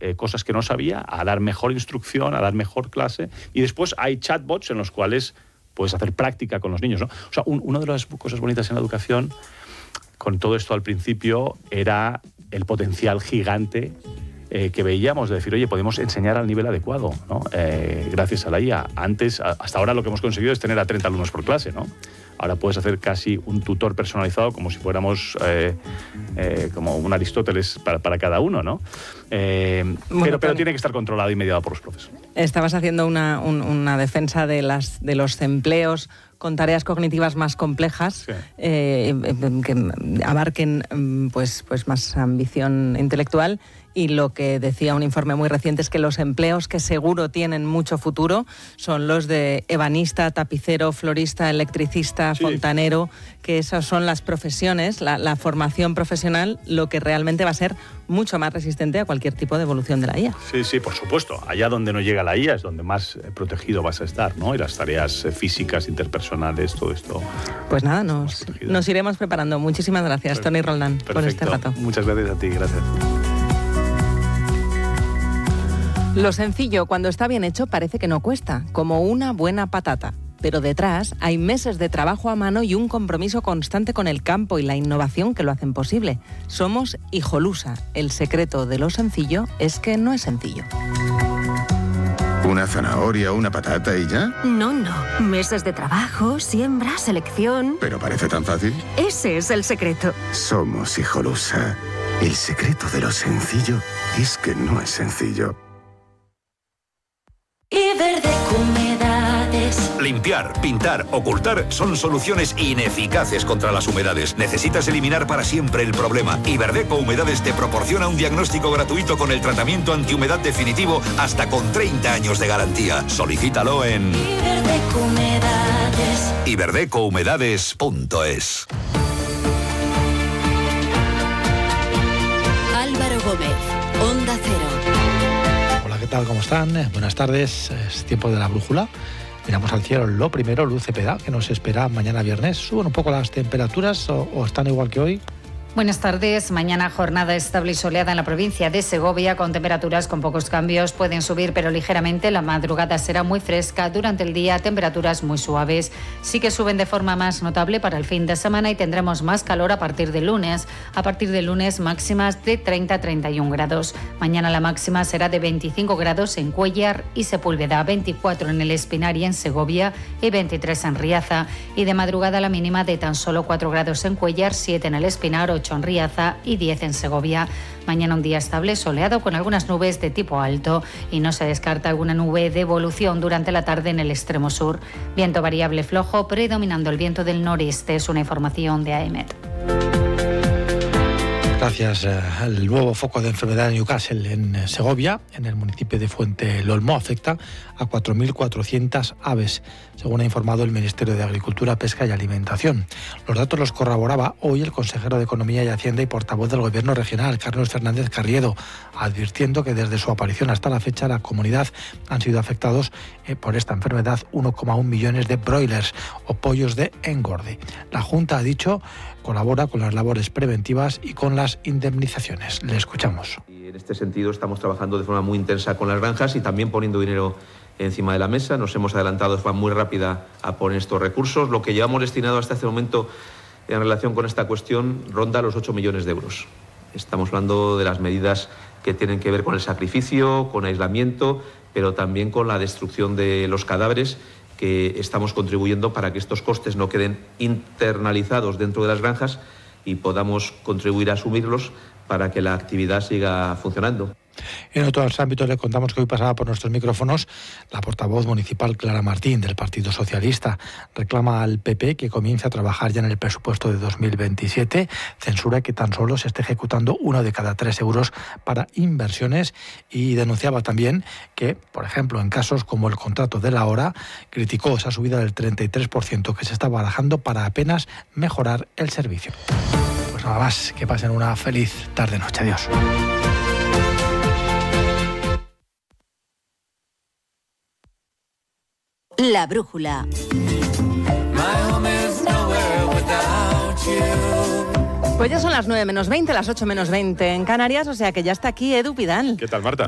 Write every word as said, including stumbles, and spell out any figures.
eh, cosas que no sabía, a dar mejor instrucción, a dar mejor clase. Y después hay chatbots en los cuales puedes hacer práctica con los niños, ¿no? O sea, un, una de las cosas bonitas en la educación, con todo esto al principio, era el potencial gigante eh, que veíamos de decir, oye, podemos enseñar al nivel adecuado, ¿no? Eh, gracias a la I A. Antes, a, hasta ahora lo que hemos conseguido es tener a treinta alumnos por clase, ¿no? Ahora puedes hacer casi un tutor personalizado como si fuéramos eh, eh, como un Aristóteles para, para cada uno, ¿no? Eh, bueno, pero, pero tiene que estar controlado y mediado por los profesores. Estabas haciendo una, un, una defensa de, las, de los empleos con tareas cognitivas más complejas, sí. eh, que abarquen pues, pues más ambición intelectual. Y lo que decía un informe muy reciente es que los empleos que seguro tienen mucho futuro son los de ebanista, tapicero, florista, electricista, sí. fontanero, que esas son las profesiones, la, la formación profesional, lo que realmente va a ser mucho más resistente a cualquier tipo de evolución de la I A. Sí, sí, por supuesto. Allá donde no llega la I A es donde más protegido vas a estar, ¿no? Y las tareas físicas, interpersonales, todo esto. Pues nada, nos, nos iremos preparando. Muchísimas gracias, Perfecto. Toni Roldán, por este rato. Muchas gracias a ti, gracias. Lo sencillo, cuando está bien hecho, parece que no cuesta, como una buena patata. Pero detrás hay meses de trabajo a mano y un compromiso constante con el campo y la innovación que lo hacen posible. Somos Hijolusa. El secreto de lo sencillo es que no es sencillo. ¿Una zanahoria, una patata y ya? No, no. Meses de trabajo, siembra, selección... ¿Pero parece tan fácil? Ese es el secreto. Somos Hijolusa. El secreto de lo sencillo es que no es sencillo. Iberdeco Humedades. Limpiar, pintar, ocultar son soluciones ineficaces contra las humedades. Necesitas eliminar para siempre el problema. Iberdeco Humedades te proporciona un diagnóstico gratuito con el tratamiento antihumedad definitivo hasta con treinta años de garantía. Solicítalo en Iberdeco Humedades. iberdeco humedades punto es. Álvaro Gómez, Onda Cero. ¿Qué tal? ¿Cómo están? Buenas tardes. Es tiempo de la brújula. Miramos al cielo. Lo primero, luz Cepeda, que nos espera mañana viernes. ¿Suben un poco las temperaturas o, o están igual que hoy? Buenas tardes. Mañana jornada estable y soleada en la provincia de Segovia, con temperaturas con pocos cambios. Pueden subir, pero ligeramente. La madrugada será muy fresca. Durante el día, temperaturas muy suaves. Sí que suben de forma más notable para el fin de semana y tendremos más calor a partir de lunes. A partir de lunes, máximas de treinta a treinta y un grados. Mañana la máxima será de veinticinco grados en Cuéllar y Sepúlveda, veinticuatro en el Espinar y en Segovia y veintitrés en Riaza. Y de madrugada la mínima de tan solo cuatro grados en Cuéllar, siete en el Espinar, ocho en Riaza y diez en Segovia. Mañana un día estable, soleado con algunas nubes de tipo alto y no se descarta alguna nube de evolución durante la tarde en el extremo sur. Viento variable flojo, predominando el viento del noreste. Es una información de AEMET. Gracias. El nuevo foco de enfermedad en Newcastle, en Segovia, en el municipio de Fuente Lolmo, afecta a cuatro mil cuatrocientas aves, según ha informado el Ministerio de Agricultura, Pesca y Alimentación. Los datos los corroboraba hoy el consejero de Economía y Hacienda y portavoz del Gobierno regional, Carlos Fernández Carriedo, advirtiendo que desde su aparición hasta la fecha la comunidad han sido afectados eh, por esta enfermedad uno coma uno millones de broilers o pollos de engorde. La Junta, ha dicho, colabora con las labores preventivas y con las indemnizaciones. Le escuchamos. Y en este sentido estamos trabajando de forma muy intensa con las granjas y también poniendo dinero encima de la mesa. Nos hemos adelantado de forma muy rápida a poner estos recursos. Lo que llevamos destinado hasta este momento en relación con esta cuestión ronda los ocho millones de euros. Estamos hablando de las medidas que tienen que ver con el sacrificio, con aislamiento, pero también con la destrucción de los cadáveres, que estamos contribuyendo para que estos costes no queden internalizados dentro de las granjas y podamos contribuir a asumirlos para que la actividad siga funcionando. En otros ámbitos le contamos que hoy pasaba por nuestros micrófonos la portavoz municipal Clara Martín, del Partido Socialista. Reclama al P P que comience a trabajar ya en el presupuesto de dos mil veintisiete, censura que tan solo se esté ejecutando uno de cada tres euros para inversiones, y denunciaba también que, por ejemplo, en casos como el contrato de la hora, criticó esa subida del treinta y tres por ciento que se está barajando para apenas mejorar el servicio. Pues nada más, que pasen una feliz tarde-noche. Adiós. La brújula. Pues ya son las nueve menos veinte, las ocho menos veinte en Canarias, o sea que ya está aquí Edu Pidal. ¿Qué tal, Marta?